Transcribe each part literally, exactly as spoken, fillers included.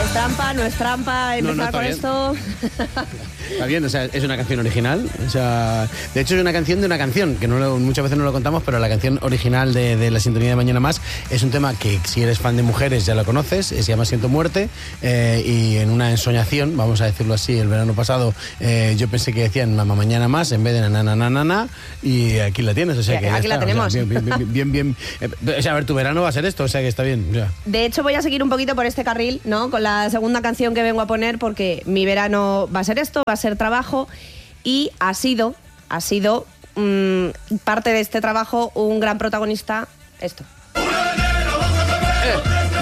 es trampa, no es trampa empezar no, no, con bien. esto. Está bien, o sea, es una canción original. O sea, de hecho es una canción de una canción, que no lo, muchas veces no lo contamos, pero la canción original de, de La Sintonía de Mañana Más es un tema que si eres fan de mujeres ya lo conoces, se llama Siento Muerte, eh, y en una ensoñación, vamos a decirlo así, el verano pasado eh, yo pensé que decían Mamá Mañana Más en vez de na na na na na, y aquí la tienes, o sea que ya aquí está, la tenemos. O sea, bien, bien, bien, bien, bien. Eh, o sea, a ver, tu verano va a ser esto, o sea que está bien. O sea. De hecho, voy a seguir un poquito por este carril, ¿no? Con la segunda canción que vengo a poner, porque mi verano va a ser esto, va a ser trabajo, y ha sido, ha sido mmm, parte de este trabajo un gran protagonista, esto. Eh.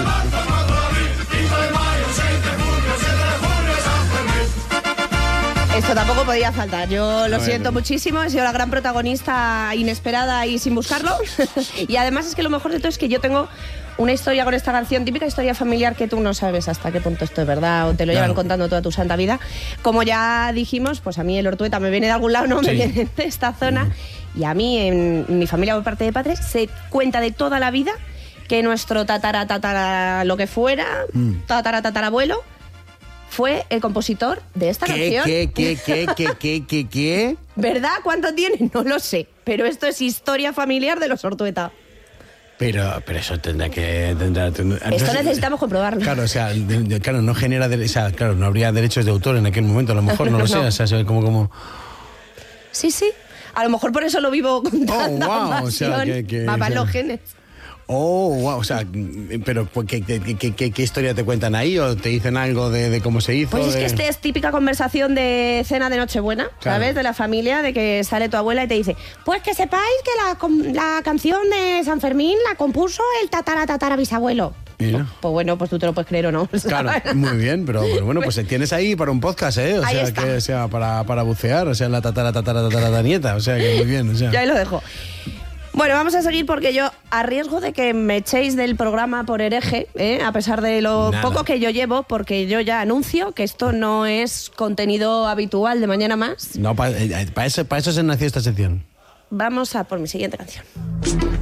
Esto tampoco podía faltar. Yo lo A ver, siento no. muchísimo. He sido la gran protagonista inesperada y sin buscarlo. Y además es que lo mejor de todo es que yo tengo una historia con esta canción, típica historia familiar que tú no sabes hasta qué punto esto es verdad o te lo Claro. llevan contando toda tu santa vida. Como ya dijimos, pues a mí el Ortueta me viene de algún lado, no me Sí. viene de esta zona. Mm. Y a mí, en mi familia por parte de padres, se cuenta de toda la vida que nuestro tatara, tatara, lo que fuera, Mm. tatara, tatarabuelo, fue el compositor de esta ¿Qué, canción. qué, qué, qué, qué, qué, qué, qué? ¿Verdad? ¿Cuánto tiene? No lo sé. Pero esto es historia familiar de los Ortueta. Pero, pero eso tendrá que... Tendrá, tendrá, Esto no sé, necesitamos comprobarlo. Claro, o sea, de, de, claro, no genera... De, o sea, claro, no habría derechos de autor en aquel momento, a lo mejor, no lo sé. No. O sea, se ve como... como... Sí, sí. A lo mejor por eso lo vivo con tanta Oh, wow, pasión. o sea, que- que- Va para o sea, los genes. Oh, wow, o sea, pero ¿qué, qué, qué, qué, qué historia te cuentan ahí? ¿O te dicen algo de, de cómo se hizo? Pues es de... que este es típica conversación de cena de Nochebuena, Claro. ¿sabes? De la familia, de que sale tu abuela y te dice, pues que sepáis que la, com- la canción de San Fermín la compuso el tatara tatara bisabuelo. Mira. Pues bueno, pues tú te lo puedes creer o no. Claro, ¿sabes? muy bien, pero, pero bueno, pues tienes ahí para un podcast, ¿eh? O Ahí sea, está. que sea para, para bucear, o sea, la tatara, tatara, tatara, nieta, o sea, que muy bien, o sea. Ya ahí lo dejo. Bueno, vamos a seguir porque yo, a riesgo de que me echéis del programa por hereje, ¿eh? A pesar de lo Nada. poco que yo llevo, porque yo ya anuncio que esto no es contenido habitual de Mañana Más, No, para eso, para eso se nació esta sección. vamos a por mi siguiente canción.